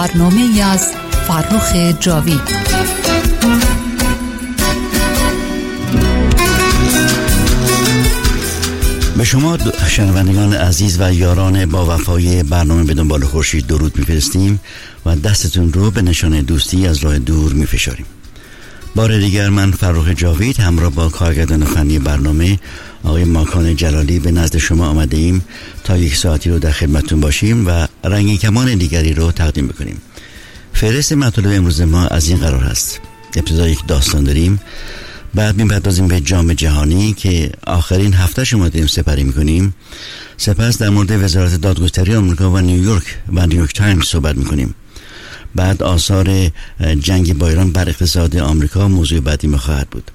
برنامه از فرخ جاوید. به شما شنوندگان عزیز و یاران با وفای برنامه به دنبال خورشید درود می‌فرستیم و دستتون رو به نشانه دوستی از راه دور می‌فشاریم. بار دیگر من فرخ جاوید همراه با کارگردان فنی برنامه آقای ماکان جلالی به نزد شما آمده ایم تا یک ساعتی رو در خدمتتون باشیم و رنگین کمان دیگری رو تقدیم بکنیم. فهرست مطالب امروز ما از این قرار هست: ابتدا یک داستان داریم، بعد می‌پردازیم به جام جهانی که آخرین هفته شما داریم سپری می‌کنیم. سپس در مورد وزارت دادگستری آمریکا و نیویورک و نیویورک تایمز صحبت می‌کنیم. بعد آثار جنگ با ایران بر اقتصاد آمریکا موضوع بعدی ما خواهد بود.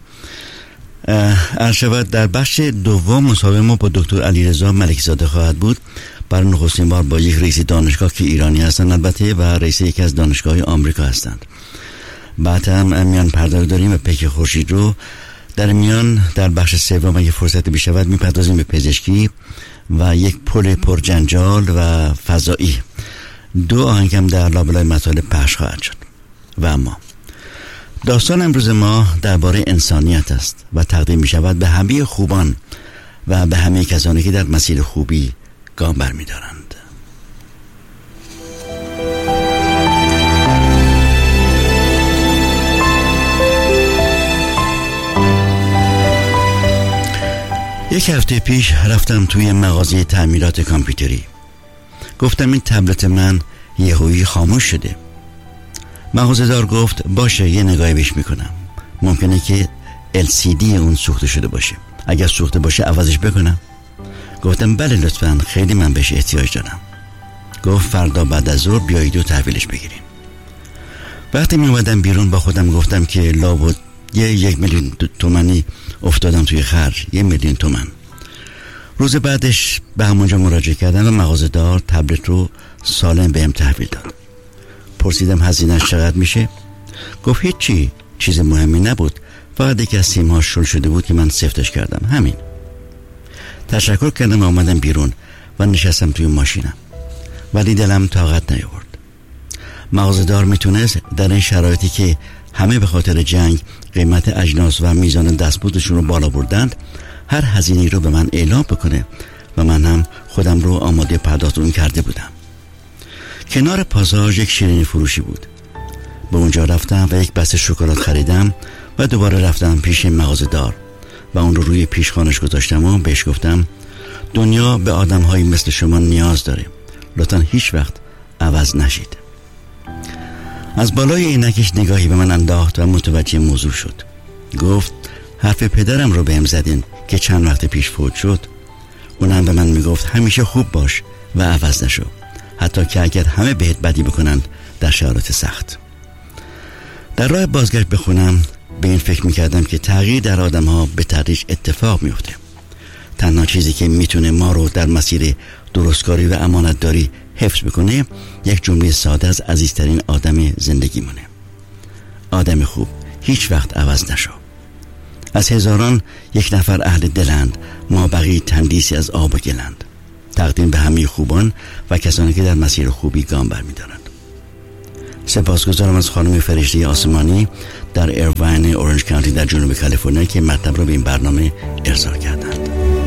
عرض در بخش دوم مصاحبه ما با دکتر علیرضا ملکی زاده خواهد بود. برای نخستین بار با یک رئیس دانشگاه که ایرانی هستند البته و رئیس یکی از دانشگاه‌های آمریکا هستند. بعد هم میان پرداخت داریم و پیک خورشید رو در میان در بخش سوم اگه فرصت بشود میپردازیم به پزشکی و یک پل پرجنجال و فضایی. دو آهنگم در لابلای مطالب پخش خواهد شد. و اما داستان امروز ما درباره انسانیت است و تقدیم می شود به همه خوبان و به همه کسانی که در مسیر خوبی گام برمی‌دارند. یک هفته پیش رفتم توی مغازه تعمیرات کامپیوتری. گفتم این تبلت من یهویی خاموش شده. مغازه‌دار گفت باشه یه نگاهی بهش میکنم. ممکنه که LCD اون سوخته شده باشه. اگر سوخته باشه عوضش بکنم. گفتم بله لطفاً، خیلی من بهش احتیاج دارم. گفت فردا بعد از ظهر بیایید و تحویلش بگیرین. وقتی می اومدم بیرون با خودم گفتم که لابد 1,000,000 تومانی افتادم توی خرج. 1,000,000 تومان. روز بعدش به همونجا مراجعه کردم و مغازه‌دار تبلت رو سالم بهم تحویل داد. پرسیدم هزینه‌اش چقدر میشه؟ گفت هیچی، چیز مهمی نبود، فقط یکی از سیم‌هاش شل شده بود که من سفتش کردم، همین. تشکر کردم و اومدم بیرون و نشستم توی ماشینم، ولی دلم طاقت نیاورد. مغازه‌دار میتونست در این شرایطی که همه به خاطر جنگ قیمت اجناس و میزان دستمزدشون رو بالا بردند هر هزینه‌ای رو به من اعلام بکنه و من هم خودم رو آماده پرداخت اون کرده بودم. کنار پاساژ یک شیرینی فروشی بود. به اونجا رفتم و یک بسته شکلات خریدم و دوباره رفتم پیش مغازه‌دار و اون رو روی پیشخوانش گذاشتم و بهش گفتم دنیا به آدم‌هایی مثل شما نیاز داره، لطفاً هیچ وقت عوض نشید. از بالای عینکش نگاهی به من انداخت و متوجه موضوع شد. گفت حرف پدرم رو بهم زدین که چند وقت پیش فوت شد. اونم به من میگفت همیشه خوب باش و عوض نشو، حتی که اگر همه بهت بدی بکنند در شرایط سخت. در راه بازگشت به خونم به این فکر میکردم که تغییر در آدم‌ها به تدریج اتفاق میفته. تنها چیزی که میتونه ما رو در مسیر درستکاری و امانتداری حفظ بکنه یک جمله ساده از عزیزترین آدم زندگی مونه: آدم خوب هیچ وقت عوض نشو. از هزاران یک نفر اهل دلند، ما بقیه تندیسی از آب و گلند. تقدیم به همه خوبان و کسانی که در مسیر خوبی گام برمی‌دارند. سپاسگزارم از خانم فرشته آسمانی در ایرواین اورنج کانتی در جنوب کالیفرنیا که مطلب را به این برنامه ارسال کردند.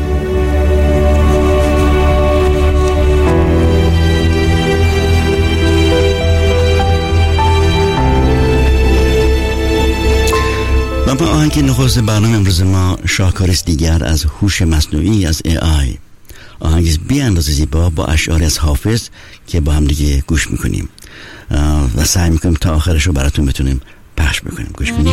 و با آهنگ نخست برنامه امروز ما شاهکاریست دیگر از هوش مصنوعی، از AI. آهنگ بی اندازه زیبا با اشعاری از حافظ که با هم دیگه گوش میکنیم و سعی میکنیم تا آخرش رو براتون بتونیم پخش بکنیم. گوش کنیم.